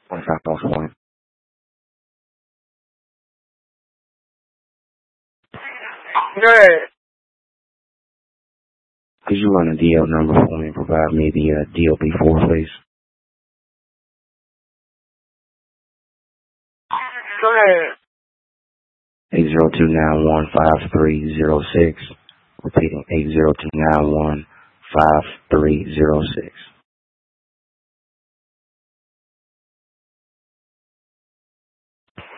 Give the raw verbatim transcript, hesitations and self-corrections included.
twenty-five pounds point. Good. Could you run a D L number for me and provide me the uh, D L P four, please? Go ahead. eight zero two nine one five three zero six. Repeating, eight zero two nine one five three zero six.